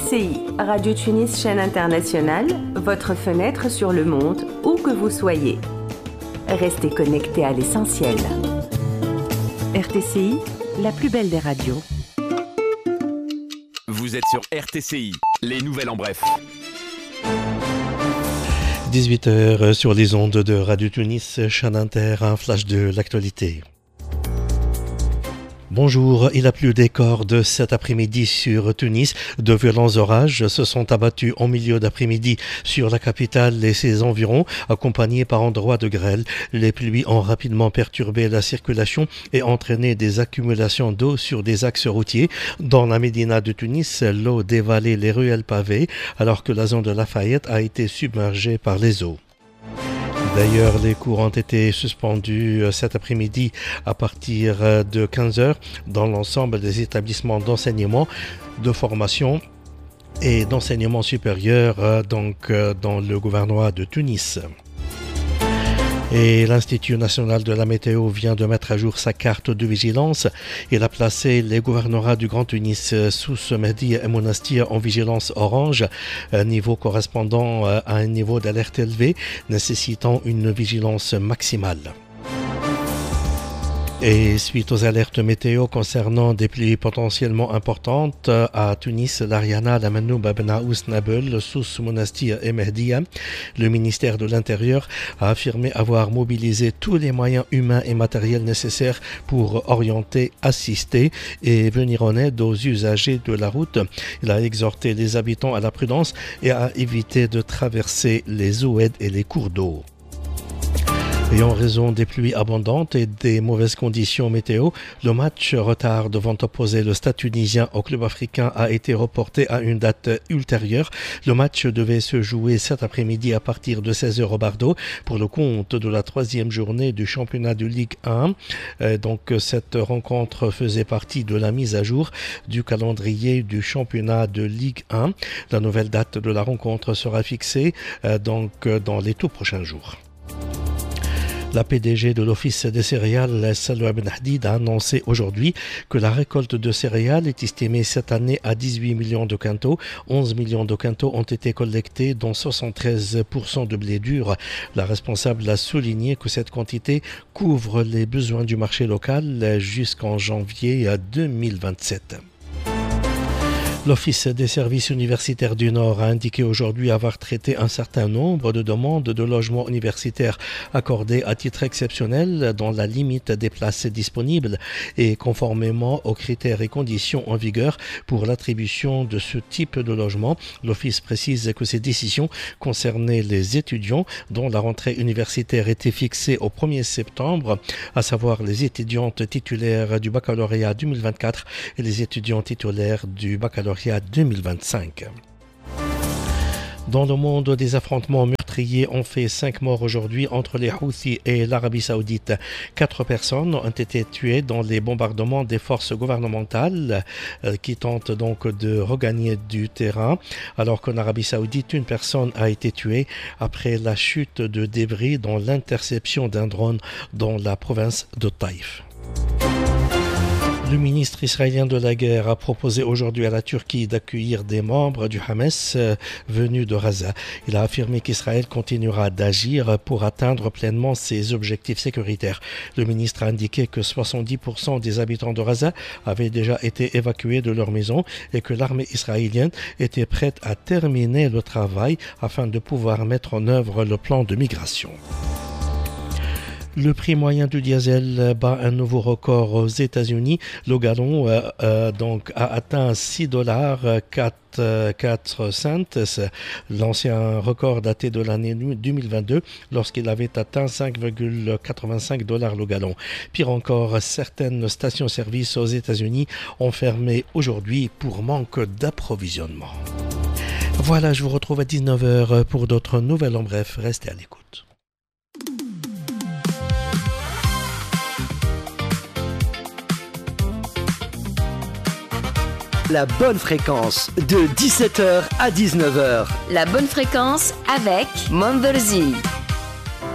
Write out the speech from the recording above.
RTCI, Radio Tunis, chaîne internationale, votre fenêtre sur le monde, où que vous soyez. Restez connectés à l'essentiel. RTCI, la plus belle des radios. Vous êtes sur RTCI, les nouvelles en bref. 18h sur les ondes de Radio Tunis, chaîne inter, un flash de l'actualité. Bonjour, il a plu des cordes cet après-midi sur Tunis. De violents orages se sont abattus en milieu d'après-midi sur la capitale et ses environs, accompagnés par endroits de grêle. Les pluies ont rapidement perturbé la circulation et entraîné des accumulations d'eau sur des axes routiers. Dans la médina de Tunis, l'eau dévalait les ruelles pavées, alors que la zone de Lafayette a été submergée par les eaux. D'ailleurs, les cours ont été suspendus cet après-midi à partir de 15h dans l'ensemble des établissements d'enseignement, de formation et d'enseignement supérieur dans le gouvernorat de Tunis. Et l'Institut national de la météo vient de mettre à jour sa carte de vigilance. Il a placé les gouvernorats du Grand Tunis, Sousse, Mehdi et Monastir en vigilance orange, un niveau correspondant à un niveau d'alerte élevé, nécessitant une vigilance maximale. Et suite aux alertes météo concernant des pluies potentiellement importantes à Tunis, l'Ariana, la Manoub, Benaous, Nabeul, Sousse, Monastir et Mehdia, le ministère de l'Intérieur a affirmé avoir mobilisé tous les moyens humains et matériels nécessaires pour orienter, assister et venir en aide aux usagers de la route. Il a exhorté les habitants à la prudence et à éviter de traverser les oueds et les cours d'eau. Et en raison des pluies abondantes et des mauvaises conditions météo, le match retard devant opposer le Stade tunisien au club africain a été reporté à une date ultérieure. Le match devait se jouer cet après-midi à partir de 16h au Bardo pour le compte de la 3e journée du championnat de Ligue 1. Donc cette rencontre faisait partie de la mise à jour du calendrier du championnat de Ligue 1. La nouvelle date de la rencontre sera fixée dans les tout prochains jours. La PDG de l'Office des céréales, Salwa Ben Hadid, a annoncé aujourd'hui que la récolte de céréales est estimée cette année à 18 millions de quintaux. 11 millions de quintaux ont été collectés, dont 73% de blé dur. La responsable a souligné que cette quantité couvre les besoins du marché local jusqu'en janvier 2027. L'Office des services universitaires du Nord a indiqué aujourd'hui avoir traité un certain nombre de demandes de logements universitaires accordées à titre exceptionnel dans la limite des places disponibles et conformément aux critères et conditions en vigueur pour l'attribution de ce type de logement. L'Office précise que ces décisions concernaient les étudiants dont la rentrée universitaire était fixée au 1er septembre, à savoir les étudiantes titulaires du baccalauréat 2024 et les étudiants titulaires du baccalauréat 2025. Dans le monde des affrontements meurtriers, on fait 5 morts aujourd'hui entre les Houthis et l'Arabie Saoudite. 4 personnes ont été tuées dans les bombardements des forces gouvernementales qui tentent donc de regagner du terrain, alors qu'en Arabie Saoudite, une personne a été tuée après la chute de débris dans l'interception d'un drone dans la province de Taïf. Le ministre israélien de la guerre a proposé aujourd'hui à la Turquie d'accueillir des membres du Hamas venus de Gaza. Il a affirmé qu'Israël continuera d'agir pour atteindre pleinement ses objectifs sécuritaires. Le ministre a indiqué que 70% des habitants de Gaza avaient déjà été évacués de leur maison et que l'armée israélienne était prête à terminer le travail afin de pouvoir mettre en œuvre le plan de migration. Le prix moyen du diesel bat un nouveau record aux États-Unis. Le gallon a atteint $6,4. L'ancien record daté de l'année 2022 lorsqu'il avait atteint $5,85 le gallon. Pire encore, certaines stations-service aux États-Unis ont fermé aujourd'hui pour manque d'approvisionnement. Voilà, je vous retrouve à 19h pour d'autres nouvelles en bref. Restez à l'écoute. La bonne fréquence, de 17h à 19h. La bonne fréquence avec Monverzi.